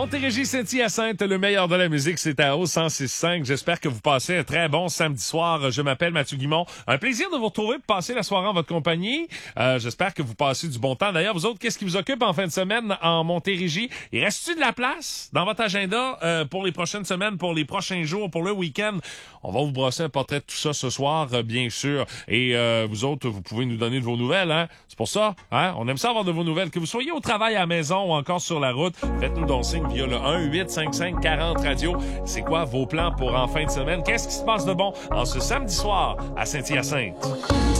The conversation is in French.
Montérégie Saint-Hyacinthe, le meilleur de la musique, c'est à O 106.5. J'espère que vous passez un très bon samedi soir. Je m'appelle Mathieu Guimond. Un plaisir de vous retrouver pour passer la soirée en votre compagnie. J'espère que vous passez du bon temps. D'ailleurs, vous autres, qu'est-ce qui vous occupe en fin de semaine en Montérégie? Il reste-tu de la place dans votre agenda pour les prochaines semaines, pour les prochains jours, pour le week-end? On va vous brosser un portrait de tout ça ce soir, bien sûr. Et vous autres, vous pouvez nous donner de vos nouvelles, hein? C'est pour ça, hein? On aime ça avoir de vos nouvelles. Que vous soyez au travail, à la maison ou encore sur la route, faites-nous donc signe via le 1-855-40-radio. C'est quoi vos plans pour en fin de semaine? Qu'est-ce qui se passe de bon en ce samedi soir à Saint-Hyacinthe?